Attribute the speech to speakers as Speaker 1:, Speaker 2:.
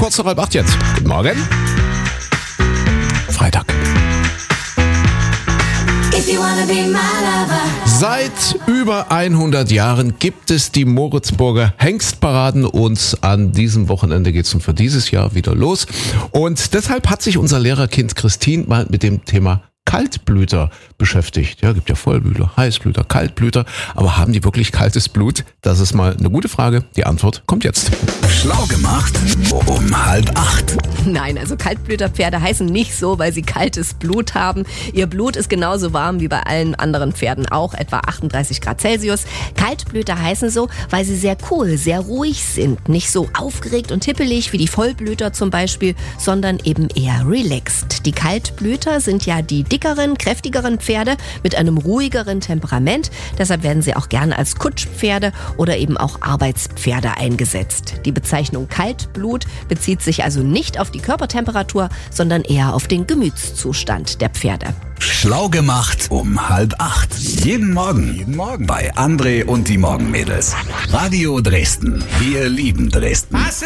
Speaker 1: kurz nach 7:30 jetzt. Guten Morgen. Freitag. Seit über 100 Jahren gibt es die Moritzburger Hengstparaden und an diesem Wochenende geht es für dieses Jahr wieder los. Und deshalb hat sich unser Lehrerkind Christine mal mit dem Thema Kaltblüter beschäftigt. Ja, gibt ja Vollblüter, Heißblüter, Kaltblüter. Aber haben die wirklich kaltes Blut? Das ist mal eine gute Frage. Die Antwort kommt jetzt.
Speaker 2: Schlau gemacht um 7:30.
Speaker 3: Nein, also Kaltblüterpferde heißen nicht so, weil sie kaltes Blut haben. Ihr Blut ist genauso warm wie bei allen anderen Pferden auch, etwa 38 Grad Celsius. Kaltblüter heißen so, weil sie sehr cool, sehr ruhig sind. Nicht so aufgeregt und hippelig wie die Vollblüter zum Beispiel, sondern eben eher relaxed. Die Kaltblüter sind ja die dickeren, kräftigeren Pferde mit einem ruhigeren Temperament. Deshalb werden sie auch gerne als Kutschpferde oder eben auch Arbeitspferde eingesetzt. Die Bezeichnung Kaltblut bezieht sich also nicht auf die Körpertemperatur, sondern eher auf den Gemütszustand der Pferde.
Speaker 2: Schlau gemacht um 7:30. Jeden Morgen bei André und die Morgenmädels. Radio Dresden. Wir lieben Dresden.